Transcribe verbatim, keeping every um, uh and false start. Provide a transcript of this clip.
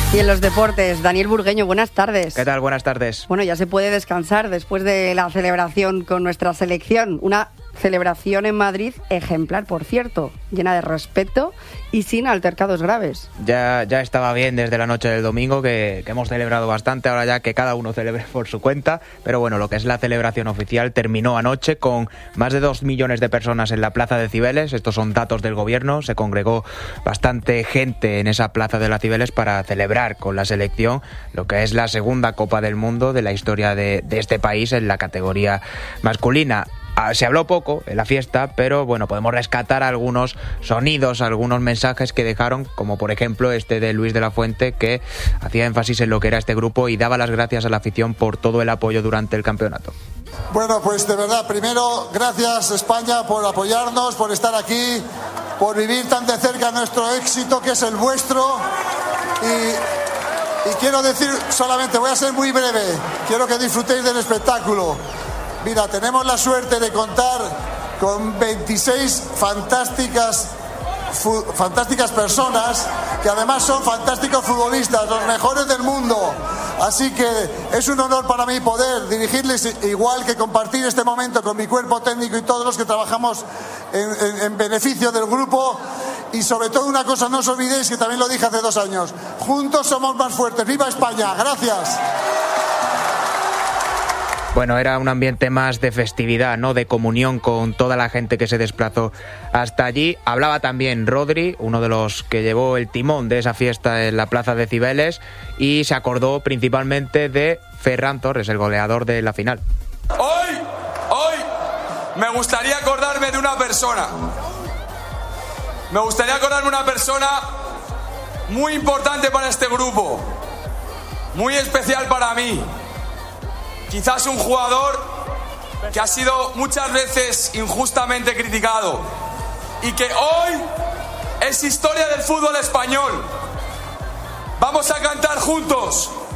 Y en los deportes, Daniel Burgueño, buenas tardes. ¿Qué tal? Buenas tardes. Bueno, ya se puede descansar después de la celebración con nuestra selección. Una celebración en Madrid ejemplar, por cierto, llena de respeto y sin altercados graves. Ya, ya estaba bien desde la noche del domingo, que, que hemos celebrado bastante, ahora ya que cada uno celebre por su cuenta, pero bueno, lo que es la celebración oficial terminó anoche con más de dos millones de personas en la Plaza de Cibeles. Estos son datos del gobierno. Se congregó bastante gente en esa Plaza de la Cibeles para celebrar con la selección lo que es la segunda Copa del Mundo de la historia de, de este país en la categoría masculina. Se habló poco en la fiesta, pero bueno, podemos rescatar algunos sonidos, algunos mensajes que dejaron, como por ejemplo este de Luis de la Fuente, que hacía énfasis en lo que era este grupo y daba las gracias a la afición por todo el apoyo durante el campeonato. Bueno, pues de verdad, primero, gracias España por apoyarnos, por estar aquí, por vivir tan de cerca nuestro éxito, que es el vuestro. Y, y quiero decir solamente, voy a ser muy breve, quiero que disfrutéis del espectáculo. Mira, tenemos la suerte de contar con veintiséis fantásticas, fu- fantásticas personas que además son fantásticos futbolistas, los mejores del mundo. Así que es un honor para mí poder dirigirles, igual que compartir este momento con mi cuerpo técnico y todos los que trabajamos en, en, en beneficio del grupo. Y sobre todo una cosa, no os olvidéis que también lo dije hace dos años, juntos somos más fuertes. ¡Viva España! ¡Gracias! Bueno, era un ambiente más de festividad, ¿no? De comunión con toda la gente que se desplazó hasta allí. Hablaba también Rodri, uno de los que llevó el timón de esa fiesta en la Plaza de Cibeles, y se acordó principalmente de Ferran Torres, el goleador de la final. Hoy, hoy, me gustaría acordarme de una persona. Me gustaría acordarme de una persona muy importante para este grupo, muy especial para mí. Quizás un jugador que ha sido muchas veces injustamente criticado y que hoy es historia del fútbol español. Vamos a cantar juntos.